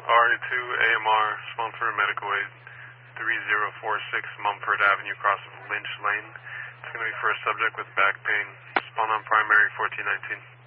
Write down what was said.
RA2 AMR, spawn for medical aid, 3046 Mumford Avenue, cross of Lynch Lane. It's going to be for a subject with back pain. Spawn on primary 1419.